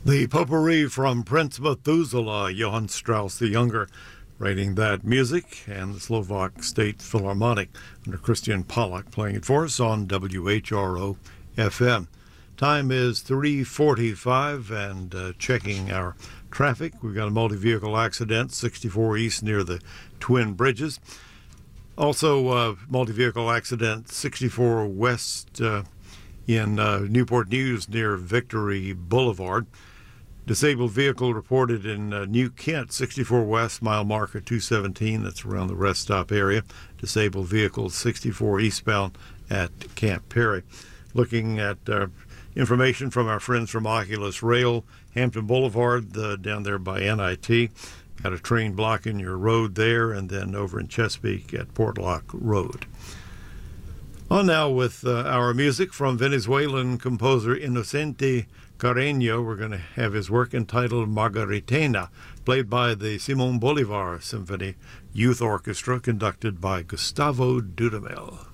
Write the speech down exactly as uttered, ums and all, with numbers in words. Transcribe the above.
The potpourri from Prince Methuselah, Johann Strauss the Younger, writing that music, and the Slovak State Philharmonic under Christian Pollack playing it for us on W H R O F M. Time is three forty-five, and uh, checking our traffic. We've got a multi-vehicle accident, sixty-four East near the Twin Bridges. Also, uh, multi-vehicle accident, sixty-four West uh, in uh, Newport News near Victory Boulevard. Disabled vehicle reported in uh, New Kent, sixty-four West, mile marker two seventeen. That's around the rest stop area. Disabled vehicle sixty-four eastbound at Camp Perry. Looking at uh, information from our friends from Oculus Rail, Hampton Boulevard, uh, down there by N I T. Got a train blocking your road there, and then over in Chesapeake at Portlock Road. On now with uh, our music from Venezuelan composer Inocente Carreño. We're going to have his work entitled Margaritena, played by the Simon Bolivar Symphony Youth Orchestra, conducted by Gustavo Dudamel.